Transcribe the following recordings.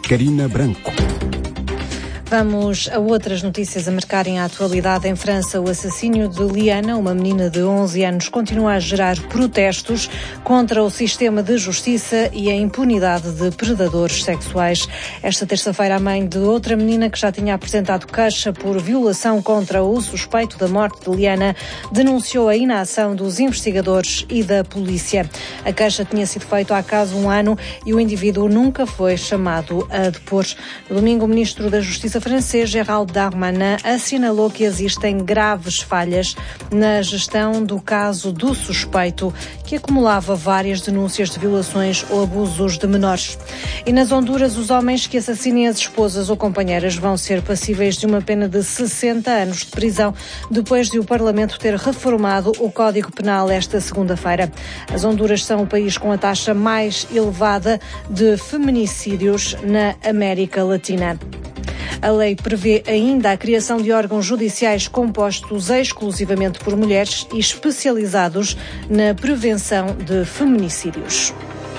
Carina Branco. Vamos a outras notícias a marcarem a atualidade. Em França, o assassínio de Liana, uma menina de 11 anos, continua a gerar protestos contra o sistema de justiça e a impunidade de predadores sexuais. Esta terça-feira, a mãe de outra menina que já tinha apresentado queixa por violação contra o suspeito da morte de Liana denunciou a inação dos investigadores e da polícia. A queixa tinha sido feita há quase um ano e o indivíduo nunca foi chamado a depor. No domingo, o ministro da Justiça francês Gérald Darmanin assinalou que existem graves falhas na gestão do caso do suspeito, que acumulava várias denúncias de violações ou abusos de menores. E nas Honduras, os homens que assassinem as esposas ou companheiras vão ser passíveis de uma pena de 60 anos de prisão, depois de o Parlamento ter reformado o Código Penal esta segunda-feira. As Honduras são o país com a taxa mais elevada de feminicídios na América Latina. A lei prevê ainda a criação de órgãos judiciais compostos exclusivamente por mulheres e especializados na prevenção de feminicídios.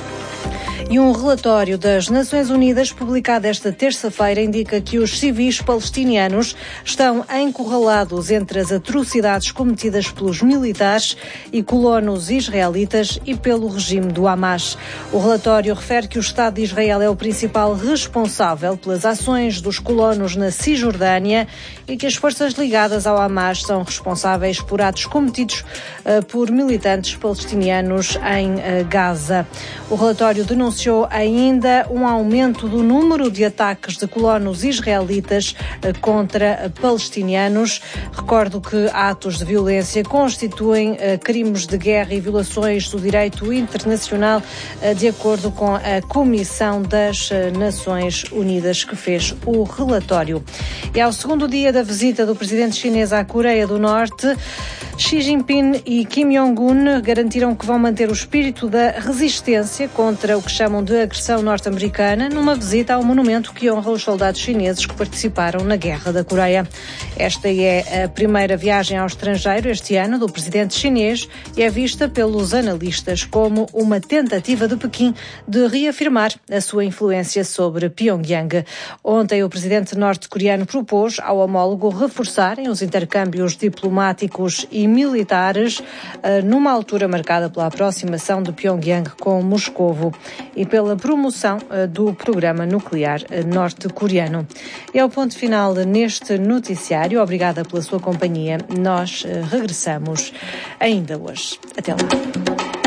E um relatório das Nações Unidas, publicado esta terça-feira, indica que os civis palestinianos estão encurralados entre as atrocidades cometidas pelos militares e colonos israelitas e pelo regime do Hamas. O relatório refere que o Estado de Israel é o principal responsável pelas ações dos colonos na Cisjordânia e que as forças ligadas ao Hamas são responsáveis por atos cometidos por militantes palestinianos em Gaza. O relatório denunciou ainda um aumento do número de ataques de colonos israelitas contra palestinianos. Recordo que atos de violência constituem crimes de guerra e violações do direito internacional, de acordo com a Comissão das Nações Unidas que fez o relatório. E ao segundo dia da visita do presidente chinês à Coreia do Norte, Xi Jinping e Kim Jong-un garantiram que vão manter o espírito da resistência contra o que chamam de agressão norte-americana numa visita ao monumento que honra os soldados chineses que participaram na Guerra da Coreia. Esta é a primeira viagem ao estrangeiro este ano do presidente chinês e é vista pelos analistas como uma tentativa de Pequim de reafirmar a sua influência sobre Pyongyang. Ontem, o presidente norte-coreano propôs ao homólogo reforçarem os intercâmbios diplomáticos e militares numa altura marcada pela aproximação de Pyongyang com Moscovo e pela promoção do programa nuclear norte-coreano. É o ponto final neste noticiário. Obrigada pela sua companhia. Nós regressamos ainda hoje. Até lá.